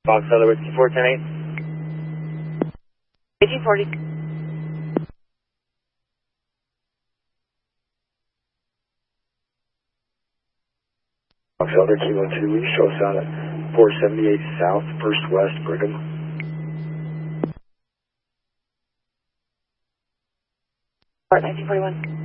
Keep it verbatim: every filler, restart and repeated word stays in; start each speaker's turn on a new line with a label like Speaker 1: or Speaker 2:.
Speaker 1: Fox Other Whiskey four ten eight.
Speaker 2: eighteen forty.
Speaker 1: Fox Elder Kilo two, show us out at four seventy-eight South, First West, Brigham.
Speaker 2: Port nineteen forty-one.